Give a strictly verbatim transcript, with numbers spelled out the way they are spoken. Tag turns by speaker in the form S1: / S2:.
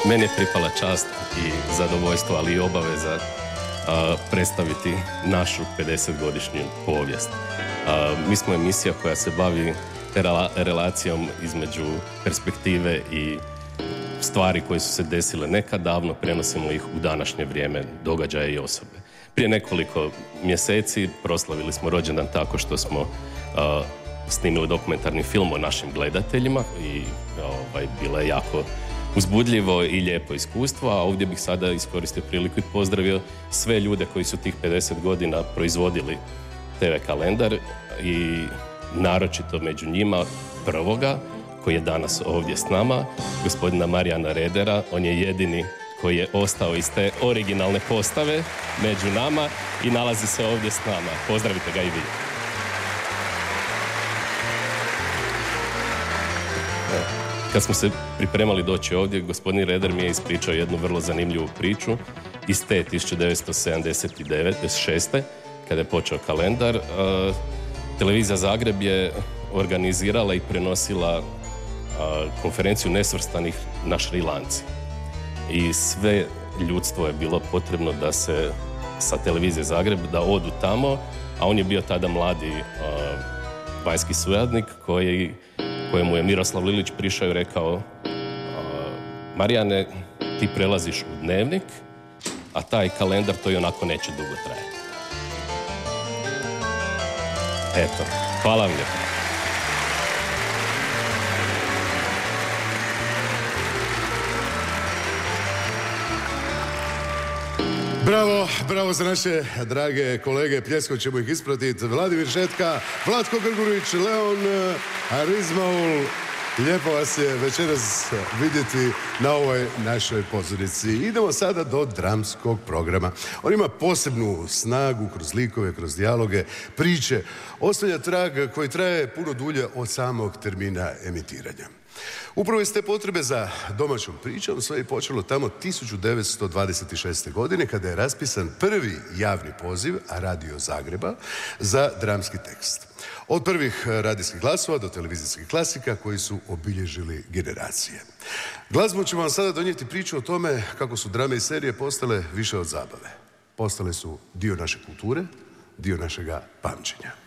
S1: Meni je pripala čast i zadovoljstvo, ali i obaveza a, predstaviti našu pedesetgodišnju povijest. A, mi smo emisija koja se bavi rela, relacijom između perspektive i stvari koje su se desile nekad davno, prenosimo ih u današnje vrijeme, događaje i osobe. Prije nekoliko mjeseci proslavili smo rođendan tako što smo uh, snimili dokumentarni film o našim gledateljima i ovaj, bilo je jako uzbudljivo i lijepo iskustvo, a ovdje bih sada iskoristio priliku i pozdravio sve ljude koji su tih pedeset godina proizvodili te ve kalendar i naročito među njima prvoga, koji je danas ovdje s nama, gospodina Marijana Redera. On je jedini koji je ostao iz te originalne postave među nama i nalazi se ovdje s nama. Pozdravite ga i vi. Kad smo se pripremali doći ovdje, gospodin Reder mi je ispričao jednu vrlo zanimljivu priču iz te tisuću devetsto sedamdeset šeste. kada je počeo kalendar. Televizija Zagreb je organizirala i prenosila konferenciju nesvrstanih na Šrilanci. I sve ljudstvo je bilo potrebno da se sa televizije Zagreb, da odu tamo, a on je bio tada mladi uh, vanjski suradnik koji, kojemu je Miroslav Lilić prišao i rekao uh, Marijane, ti prelaziš u Dnevnik, a taj kalendar to i onako neće dugo trajati. Eto, hvala vam lijepo.
S2: Bravo, bravo za naše drage kolege, pljeskom ćemo ih ispratiti. Vladimir Šetka, Vlatko Grgurević, Leon Arizmaul. Lijepo vas je večeras vidjeti na ovoj našoj pozornici. Idemo sada do dramskog programa. On ima posebnu snagu kroz likove, kroz dijaloge, priče. Ostavlja trag koji traje puno dulje od samog termina emitiranja. Upravo iz te potrebe za domaćom pričom sve je počelo tamo tisuću devetsto dvadeset šeste. godine kada je raspisan prvi javni poziv Radio Zagreba za dramski tekst. Od prvih radijskih glasova do televizijskih klasika koji su obilježili generacije. Glazbom ćemo vam sada donijeti priču o tome kako su drame i serije postale više od zabave. Postale su dio naše kulture, dio našega pamćenja.